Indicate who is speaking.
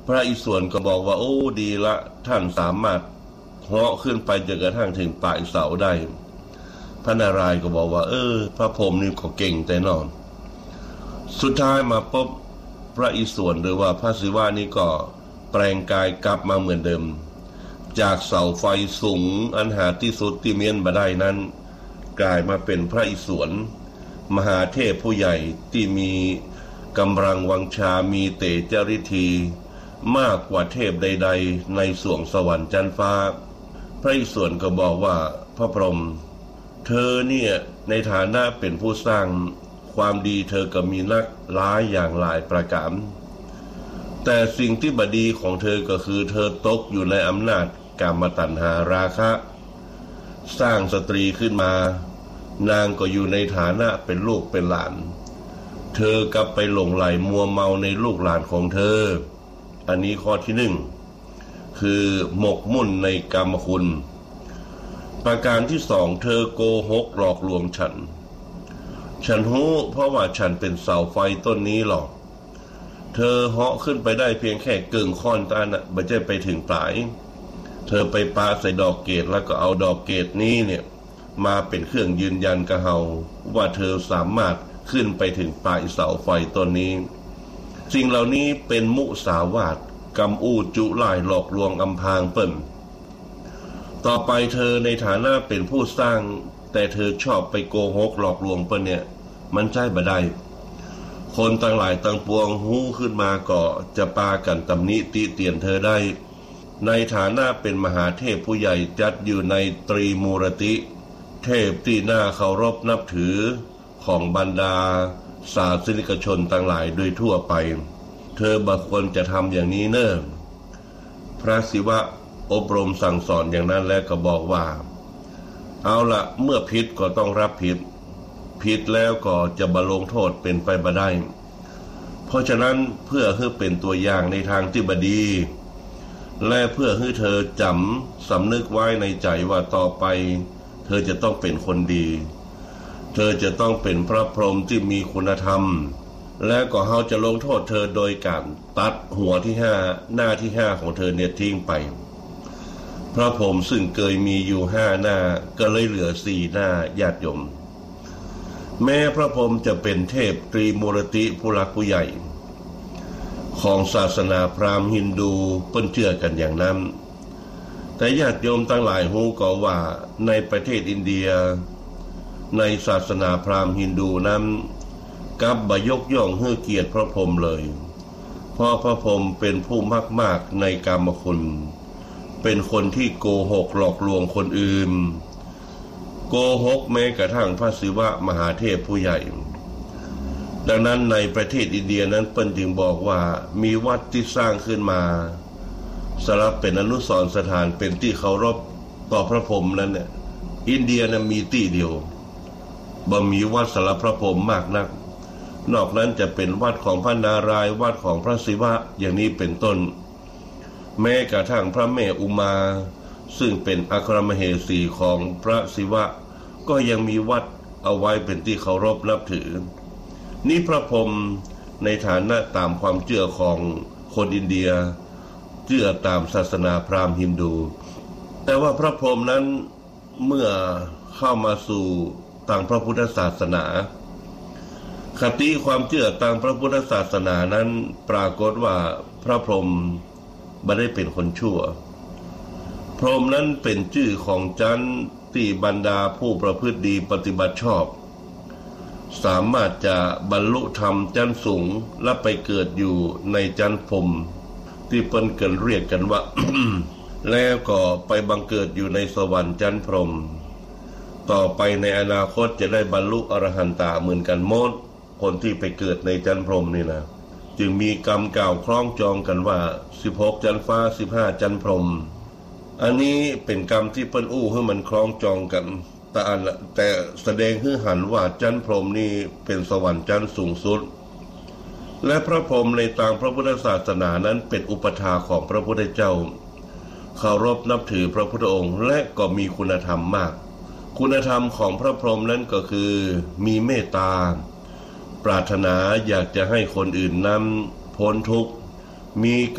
Speaker 1: พระอิศวรก็บอกว่าโอ้ดีละท่านสามารถเหาะขึ้นไปจนกระทั่งถึงปลายเสาได้พระนารายณ์ก็บอกว่าพระพรหมนี่ก็เก่งแต่นอนสุดท้ายมาพบพระอิศวรหรือว่าพระศิวะนี่ก็แปลงกายกลับมาเหมือนเดิมจากเสาไฟสูงอันหาที่สุดที่เมียนบ่ได้นั้นกลายมาเป็นพระอิศวรมหาเทพผู้ใหญ่ที่มีกำลังวังชามีเตจริธีมากกว่าเทพใดๆในสวงสวรรค์จันทร์ฟ้าพระอิศวรก็บอกว่าพระพรหมเธอเนี่ยในฐานะเป็นผู้สร้างความดีเธอก็มีนักหลายอย่างหลายประการแต่สิ่งที่บดีของเธอก็คือเธอตกอยู่ในอำนาจกามตัณหาราคะสร้างสตรีขึ้นมานางก็อยู่ในฐานะเป็นลูกเป็นหลานเธอกลับไปหลงไหลมัวเมาในลูกหลานของเธออันนี้ข้อที่หนึ่งคือหมกมุ่นในกามคุณประการที่สองเธอโกหกหลอกลวงฉันรู้เพราะว่าฉันเป็นเสาไฟต้นนี้หรอกเธอเหาะขึ้นไปได้เพียงแค่เกิงค่อนตาน่ะไม่ใช่ไปถึงปลายเธอไปปาใส่ดอกเกตแล้วก็เอาดอกเกตนี้เนี่ยมาเป็นเครื่องยืนยันกับเฮาว่าเธอสามารถขึ้นไปถึงปลายเสาไฟต้นนี้สิ่งเหล่านี้เป็นมุสาวาทกำอู้จุลายหลอกลวงอำพรางเปิ้นต่อไปเธอในฐานะเป็นผู้สร้างแต่เธอชอบไปโกหกหลอกลวงเปิ้นเนี่ยมันใช่บ่ได้คนต่างหลายต่างปวงหู้ขึ้นมาก็จะปากันตำหนิติเตียนเธอได้ในฐานะเป็นมหาเทพผู้ใหญ่จัดอยู่ในตรีมูรติเทพที่น่าเคารพนับถือของบรรดาศาสนิกชนต่างหลายโดยทั่วไปเธอบ่ควรจะทำอย่างนี้เนิ่นพระศิวะอบรมสั่งสอนอย่างนั้นแล้วก็บอกว่าเอาละเมื่อผิดก็ต้องรับผิดแล้วก็จะบรรลงโทษเป็นไปบ่ได้เพราะฉะนั้นเพื่อให้เป็นตัวอย่างในทางที่บดีและเพื่อให้เธอจำสำนึกไว้ในใจว่าต่อไปเธอจะต้องเป็นคนดีเธอจะต้องเป็นพระพรหมที่มีคุณธรรมและก็เขาจะลงโทษเธอโดยการตัดหัวที่5หน้าที่5ของเธอเนี่ยทิ้งไปพระพรหมซึ่งเคยมีอยู่5หน้าก็เลยเหลือ4หน้าญาติโยมแม้พระพรหมจะเป็นเทพตรีมูรติผู้รักผู้ใหญ่ของศาสนาพราหมณ์ฮินดูเปิ้นเชื่อกันอย่างนั้นแต่ญาติโยมทั้งหลายฮู้ก็ว่าในประเทศอินเดียในศาสนาพราหมณ์ฮินดูนั้นกับบ่ยกย่องให้เกียรติพระพรหมเลยเพราะพระพรหมเป็นผู้มากในกามคุณเป็นคนที่โกหกหลอกลวงคนอื่นโกหกแม้กระทั่งพระศิวะมหาเทพผู้ใหญ่ดังนั้นในประเทศอินเดียนั้นเปิ้นจึงบอกว่ามีวัดที่สร้างขึ้นมาสำหรับเป็นอนุสรณ์สถานเป็นที่เคารพต่อพระพรหมนั้นเนี่ยอินเดียนั้นมีที่เดียวบ่มีวัดสำหรับพระพรหมมากนักนอกนั้นจะเป็นวัดของพระนารายณ์วัดของพระศิวะอย่างนี้เป็นต้นแม้กระทั่งพระแม่อุมาซึ่งเป็นอัครมเหสีของพระศิวะก็ยังมีวัดเอาไว้เป็นที่เคารพนับถือนี่พระพรหมในฐานะตามความเชื่อของคนอินเดียเชื่อตามศาสนาพราหมณ์ฮินดูแต่ว่าพระพรหมนั้นเมื่อเข้ามาสู่ทางพระพุทธศาสนาคติความเชื่อตามพระพุทธศาสนานั้นปรากฏว่าพระพรหมไม่ได้เป็นคนชั่วพรหมนั้นเป็นชื่อของจันทร์ที่บรรดาผู้ประพฤติดีปฏิบัติชอบสามารถจะบรรลุธรรมจันทร์สูงและไปเกิดอยู่ในจันทร์พรหมที่เปิ้นเกินเรียกกันว่า แล้วก็ไปบังเกิดอยู่ในสวรรค์จันทร์พรหมต่อไปในอนาคตจะได้บรรลุอรหันตาเหมือนกันหมดคนที่ไปเกิดในจันทร์พรหมนี่นะจึงมีกรรมกล่าวคล้องจองกันว่า16จันทร์ฟ้า15จันทร์พรหมอันนี้เป็นกรรมที่เปิ้นอู้ให้มันคล้องจองกันแต่แสดงให้หันว่าจันทร์พรหมนี่เป็นสวรรค์จันทร์สูงสุดและพระพรหมในทางพระพุทธศาสนานั้นเป็นอุปถาของพระพุทธเจ้าเคารพนับถือพระพุทธองค์และก็มีคุณธรรมมากคุณธรรมของพระพรหมนั้นก็คือมีเมตตาปรารถนาอยากจะให้คนอื่นนั้นพ้นทุกข์มี